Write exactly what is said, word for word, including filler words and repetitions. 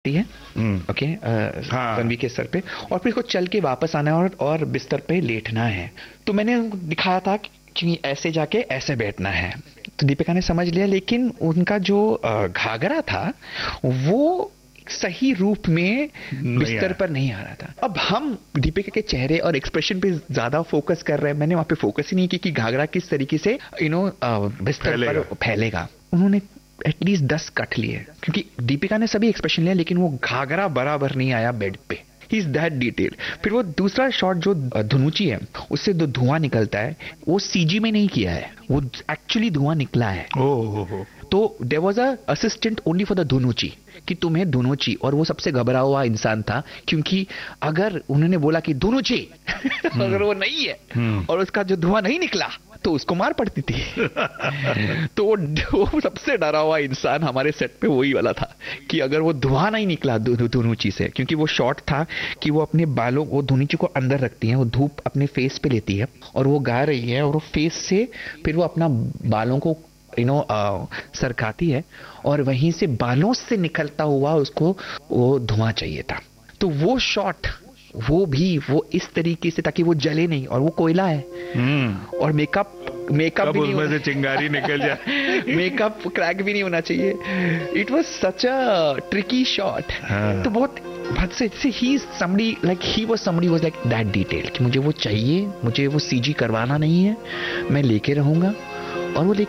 है ओके रणवीर के सर पे, और फिर उसको चल के वापस आना है और, और बिस्तर पे लेटना है। तो मैंने दिखाया था कि ऐसे जाके ऐसे बैठना है, तो दीपिका ने समझ लिया, लेकिन उनका जो घाघरा था वो सही रूप में बिस्तर पर नहीं आ रहा था। अब हम दीपिका के चेहरे और एक्सप्रेशन पे ज्यादा फोकस कर रहे हैं, मैंने वहां पे फोकस ही नहीं की कि घाघरा किस तरीके से यू नो बिस्तर पर फैलेगा। उन्होंने एटलीस्ट दस कट लिए, क्योंकि दीपिका ने सभी एक्सप्रेशन लिया लेकिन वो घाघरा बराबर नहीं आया बेड पे। He is that detail. फिर वो दूसरा शॉट जो धुनुची है उससे जो धुआं निकलता है वो सीजी में नहीं किया है, वो एक्चुअली धुआं निकला है। ओह। तो there was a assistant only for the धुनुची, कि तुम्हें धुनुची, और वो सबसे घबरा हुआ इंसान था, क्योंकि अगर उन्होंने बोला कि धुनुची अगर वो नहीं है और उसका जो धुआं नहीं निकला तो उसको मार पड़ती थी। तो वो सबसे डरा हुआ इंसान हमारे सेट पे वही वाला था कि अगर वो धुआं नहीं निकला धुनुची से, क्योंकि वो शॉट था कि वो अपने बालों, वो धुनुची को अंदर रखती है, वो धूप अपने फेस पे लेती है और वो गा रही है, और वो फेस से फिर वो अपना बालों को यू नो सरकाती है, और वहीं से बालों से निकलता हुआ उसको वो धुआं चाहिए था। तो वो शॉट वो भी वो इस तरीके से ताकि वो जले नहीं, और वो कोयला है और मेकअप मेकअप भी नहीं, उसमें से चिंगारी निकल जाए। मेकअप क्रैक भी नहीं होना चाहिए। It was such a tricky shot. तो बहुत बहुत से ही somebody like he was somebody was like that detail कि मुझे वो चाहिए, मुझे वो सीजी करवाना नहीं है, मैं लेके रहूंगा, और वो लेके